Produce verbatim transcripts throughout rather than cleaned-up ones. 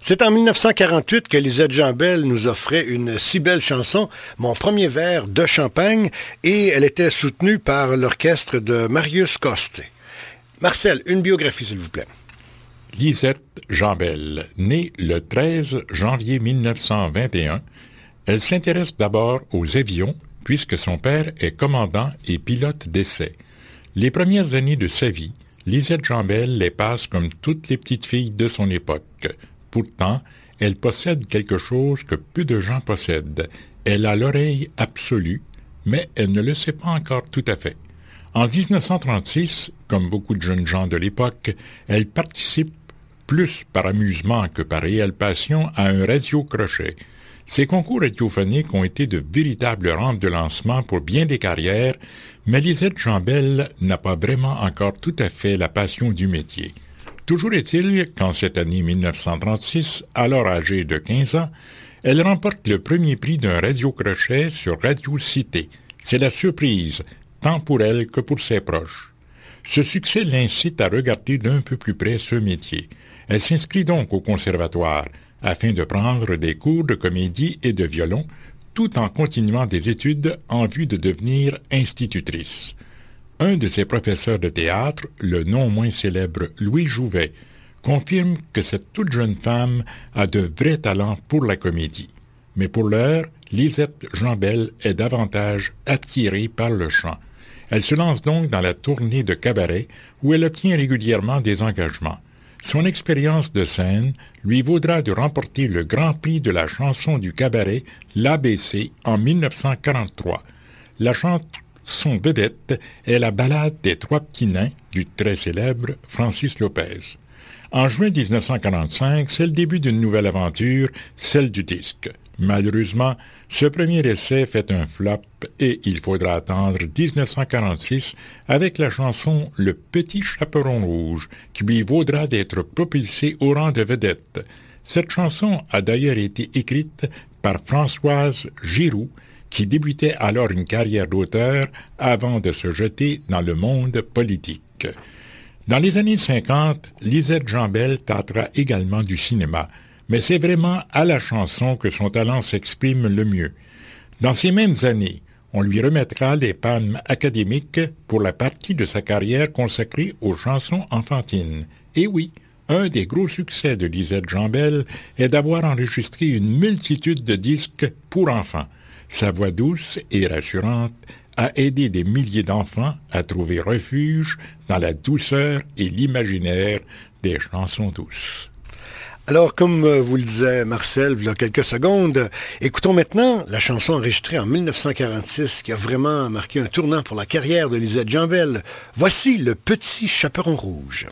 C'est en mille neuf cent quarante-huit que Lisette Jambel nous offrait une si belle chanson, Mon premier verre de champagne, et elle était soutenue par l'orchestre de Marius Coste. Marcel, une biographie, s'il vous plaît. Lisette Jambel, née le treize janvier mille neuf cent vingt et un, elle s'intéresse d'abord aux avions, puisque son père est commandant et pilote d'essai. Les premières années de sa vie, Lisette Jambel les passe comme toutes les petites filles de son époque. Pourtant, elle possède quelque chose que peu de gens possèdent. Elle a l'oreille absolue, mais elle ne le sait pas encore tout à fait. En dix-neuf cent trente-six, comme beaucoup de jeunes gens de l'époque, elle participe plus par amusement que par réelle passion à un radio-crochet. Ces concours radiophoniques ont été de véritables rampes de lancement pour bien des carrières, mais Lisette Jambel n'a pas vraiment encore tout à fait la passion du métier. Toujours est-il qu'en cette année mille neuf cent trente-six, alors âgée de quinze ans, elle remporte le premier prix d'un radio-crochet sur Radio Cité. C'est la surprise, tant pour elle que pour ses proches. Ce succès l'incite à regarder d'un peu plus près ce métier. Elle s'inscrit donc au conservatoire afin de prendre des cours de comédie et de violon, tout en continuant des études en vue de devenir institutrice. Un de ses professeurs de théâtre, le non moins célèbre Louis Jouvet, confirme que cette toute jeune femme a de vrais talents pour la comédie. Mais pour l'heure, Lisette Jambel est davantage attirée par le chant. Elle se lance donc dans la tournée de cabaret où elle obtient régulièrement des engagements. Son expérience de scène lui vaudra de remporter le Grand Prix de la chanson du cabaret, l'A B C, en mille neuf cent quarante-trois. La chanson vedette est la ballade des trois petits nains du très célèbre Francis Lopez. En juin dix-neuf cent quarante-cinq, c'est le début d'une nouvelle aventure, celle du disque. Malheureusement, ce premier essai fait un flop et il faudra attendre dix-neuf cent quarante-six avec la chanson « Le petit chaperon rouge » qui lui vaudra d'être propulsé au rang de vedette. Cette chanson a d'ailleurs été écrite par Françoise Giroux, qui débutait alors une carrière d'auteur avant de se jeter dans le monde politique. Dans les années cinquante, Lisette Jambel tâtera également du cinéma, mais c'est vraiment à la chanson que son talent s'exprime le mieux. Dans ces mêmes années, on lui remettra les palmes académiques pour la partie de sa carrière consacrée aux chansons enfantines. Et oui, un des gros succès de Lisette Jambel est d'avoir enregistré une multitude de disques pour enfants. Sa voix douce et rassurante a aidé des milliers d'enfants à trouver refuge dans la douceur et l'imaginaire des chansons douces. Alors, comme vous le disait Marcel il y a quelques secondes, écoutons maintenant la chanson enregistrée en mille neuf cent quarante-six qui a vraiment marqué un tournant pour la carrière de Lisette Jambel. Voici Le petit chaperon rouge.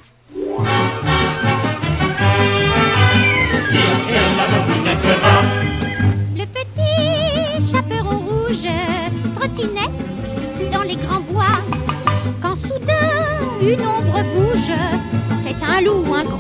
Le petit chaperon rouge trottinait dans les grands bois quand soudain une ombre bouge. C'est un loup, un gros